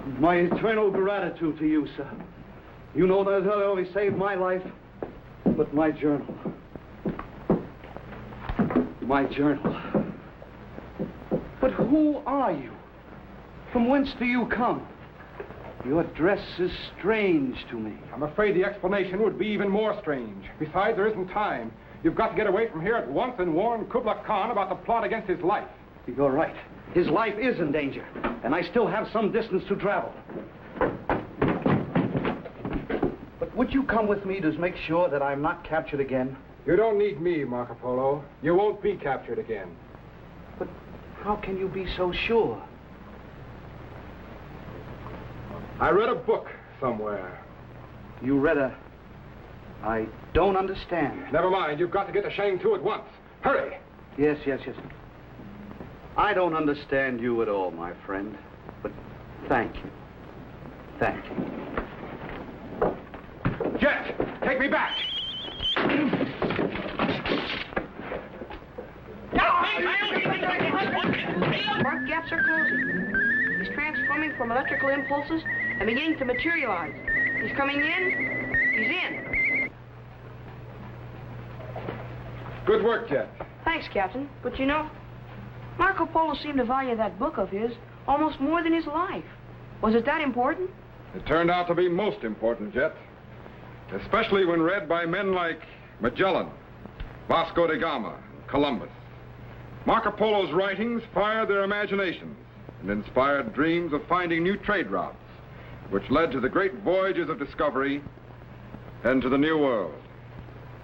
My eternal gratitude to you, sir. You know that not only saved my life, but my journal. My journal. But who are you? From whence do you come? Your dress is strange to me. I'm afraid the explanation would be even more strange. Besides, there isn't time. You've got to get away from here at once and warn Kublai Khan about the plot against his life. You're right. His life is in danger, and I still have some distance to travel. But would you come with me to make sure that I'm not captured again? You don't need me, Marco Polo. You won't be captured again. But how can you be so sure? I read a book somewhere. You read a... I don't understand. Never mind. You've got to get to Shang-Tu at once. Hurry! Yes. I don't understand you at all, my friend. But thank you. Thank you. Jet! Take me back! Mark gaps are closing. He's transforming from electrical impulses and beginning to materialize. He's coming in. He's in. Good work, Jet. Thanks, Captain. But you know, Marco Polo seemed to value that book of his almost more than his life. Was it that important? It turned out to be most important, Jet. Especially when read by men like Magellan, Vasco da Gama, and Columbus. Marco Polo's writings fired their imaginations and inspired dreams of finding new trade routes, which led to the great voyages of discovery and to the New World.